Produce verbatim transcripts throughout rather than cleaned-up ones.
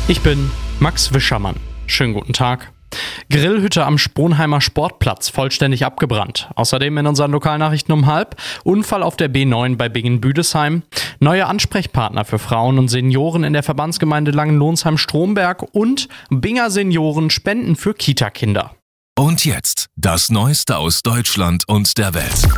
Ich bin Max Wischermann. Schönen guten Tag. Grillhütte am Sponheimer Sportplatz vollständig abgebrannt. Außerdem in unseren Lokalnachrichten um halb Unfall auf der B neun bei Bingen-Büdesheim, neue Ansprechpartner für Frauen und Senioren in der Verbandsgemeinde Langenlonsheim-Stromberg und Binger Senioren spenden für Kita-Kinder. Und jetzt das Neueste aus Deutschland und der Welt.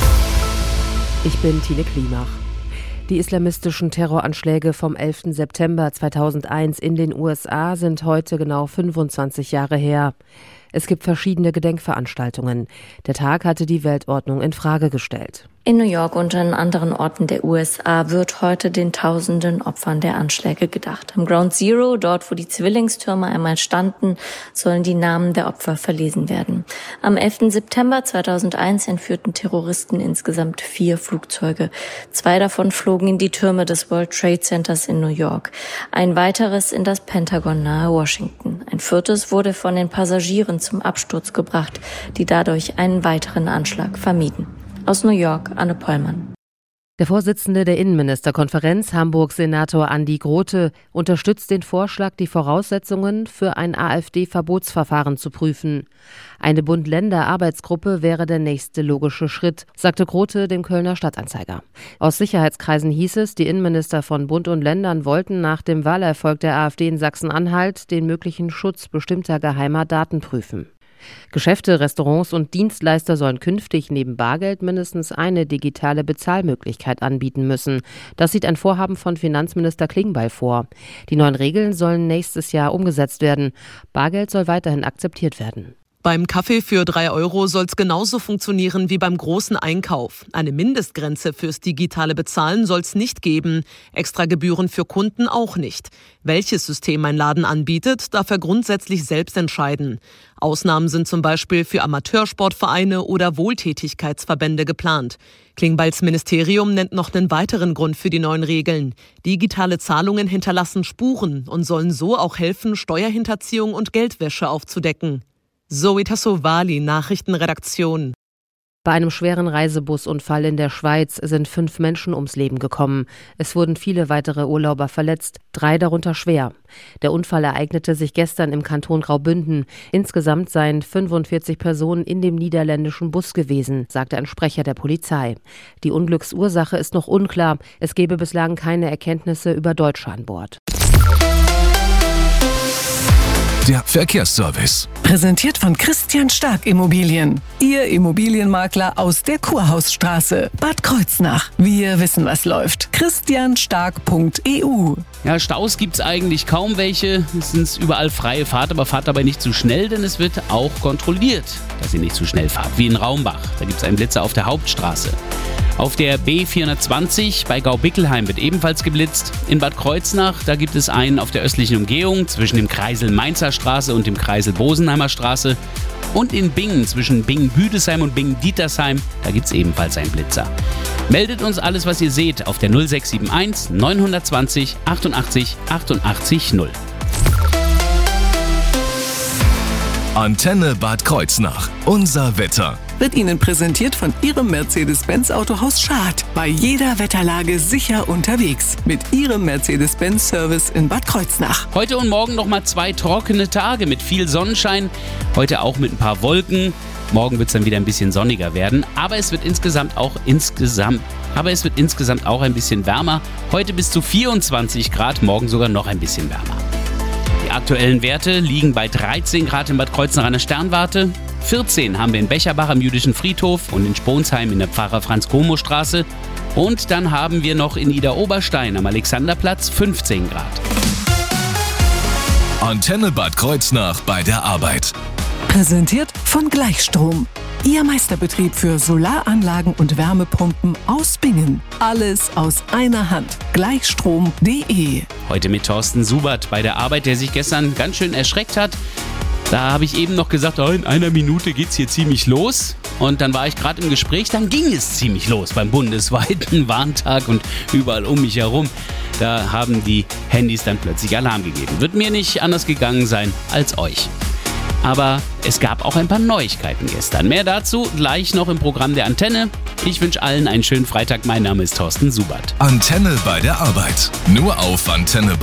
Ich bin Tine Klimach. Die islamistischen Terroranschläge vom elften September zweitausendeins in den U S A sind heute genau fünfundzwanzig Jahre her. Es gibt verschiedene Gedenkveranstaltungen. Der Tag hatte die Weltordnung in Frage gestellt. In New York und an anderen Orten der U S A wird heute den tausenden Opfern der Anschläge gedacht. Am Ground Zero, dort wo die Zwillingstürme einmal standen, sollen die Namen der Opfer verlesen werden. Am elften September zweitausendeins entführten Terroristen insgesamt vier Flugzeuge. Zwei davon flogen in die Türme des World Trade Centers in New York. Ein weiteres in das Pentagon nahe Washington. Ein viertes wurde von den Passagieren zum Absturz gebracht, die dadurch einen weiteren Anschlag vermieden. Aus New York, Anne Pollmann. Der Vorsitzende der Innenministerkonferenz, Hamburg-Senator Andi Grote, unterstützt den Vorschlag, die Voraussetzungen für ein AfD-Verbotsverfahren zu prüfen. Eine Bund-Länder-Arbeitsgruppe wäre der nächste logische Schritt, sagte Grote dem Kölner Stadtanzeiger. Aus Sicherheitskreisen hieß es, die Innenminister von Bund und Ländern wollten nach dem Wahlerfolg der AfD in Sachsen-Anhalt den möglichen Schutz bestimmter geheimer Daten prüfen. Geschäfte, Restaurants und Dienstleister sollen künftig neben Bargeld mindestens eine digitale Bezahlmöglichkeit anbieten müssen. Das sieht ein Vorhaben von Finanzminister Klingbeil vor. Die neuen Regeln sollen nächstes Jahr umgesetzt werden. Bargeld soll weiterhin akzeptiert werden. Beim Kaffee für drei Euro soll es genauso funktionieren wie beim großen Einkauf. Eine Mindestgrenze fürs digitale Bezahlen soll es nicht geben. Extra Gebühren für Kunden auch nicht. Welches System ein Laden anbietet, darf er grundsätzlich selbst entscheiden. Ausnahmen sind zum Beispiel für Amateursportvereine oder Wohltätigkeitsverbände geplant. Klingbeils Ministerium nennt noch einen weiteren Grund für die neuen Regeln. Digitale Zahlungen hinterlassen Spuren und sollen so auch helfen, Steuerhinterziehung und Geldwäsche aufzudecken. Zoe Tassovali, Nachrichtenredaktion. Bei einem schweren Reisebusunfall in der Schweiz sind fünf Menschen ums Leben gekommen. Es wurden viele weitere Urlauber verletzt, drei darunter schwer. Der Unfall ereignete sich gestern im Kanton Graubünden. Insgesamt seien fünfundvierzig Personen in dem niederländischen Bus gewesen, sagte ein Sprecher der Polizei. Die Unglücksursache ist noch unklar. Es gebe bislang keine Erkenntnisse über Deutsche an Bord. Der Verkehrsservice. Präsentiert von Christian Stark Immobilien. Ihr Immobilienmakler aus der Kurhausstraße. Bad Kreuznach. Wir wissen, was läuft. christian stark punkt e u. Ja, Staus gibt's eigentlich kaum welche. Es sind überall freie Fahrt, aber fahrt dabei nicht zu schnell, denn es wird auch kontrolliert, dass ihr nicht zu schnell fahrt. Wie in Raumbach. Da gibt's einen Blitzer auf der Hauptstraße. Auf der B vierhundertzwanzig bei Gaubickelheim wird ebenfalls geblitzt. In Bad Kreuznach, da gibt es einen auf der östlichen Umgehung zwischen dem Kreisel Mainzer Straße und dem Kreisel Bosenheimer Straße. Und in Bingen zwischen Bingen-Büdesheim und Bingen-Dietersheim, da gibt es ebenfalls einen Blitzer. Meldet uns alles, was ihr seht, auf der null sechs sieben eins neun zwei null achtundachtzig achtundachtzig null. Antenne Bad Kreuznach. Unser Wetter. Wird Ihnen präsentiert von Ihrem Mercedes-Benz Autohaus Schad. Bei jeder Wetterlage sicher unterwegs. Mit Ihrem Mercedes-Benz-Service in Bad Kreuznach. Heute und morgen nochmal zwei trockene Tage mit viel Sonnenschein. Heute auch mit ein paar Wolken. Morgen wird es dann wieder ein bisschen sonniger werden. Aber es wird insgesamt auch insgesamt, aber es wird insgesamt auch ein bisschen wärmer. Heute bis zu vierundzwanzig Grad, morgen sogar noch ein bisschen wärmer. Die aktuellen Werte liegen bei dreizehn Grad in Bad Kreuznach an der Sternwarte, vierzehn haben wir in Becherbach am Jüdischen Friedhof und in Sponsheim in der Pfarrer-Franz-Como-Straße und dann haben wir noch in Idar-Oberstein am Alexanderplatz fünfzehn Grad. Antenne Bad Kreuznach bei der Arbeit. Präsentiert von Gleichstrom. Ihr Meisterbetrieb für Solaranlagen und Wärmepumpen aus Bingen. Alles aus einer Hand. Gleichstrom punkt de. Heute mit Thorsten Subert bei der Arbeit, der sich gestern ganz schön erschreckt hat. Da habe ich eben noch gesagt, oh, in einer Minute geht's hier ziemlich los. Und dann war ich gerade im Gespräch, dann ging es ziemlich los beim bundesweiten Warntag und überall um mich herum. Da haben die Handys dann plötzlich Alarm gegeben. Wird mir nicht anders gegangen sein als euch. Aber es gab auch ein paar Neuigkeiten gestern. Mehr dazu gleich noch im Programm der Antenne. Ich wünsche allen einen schönen Freitag. Mein Name ist Thorsten Subert. Antenne bei der Arbeit. Nur auf Antenne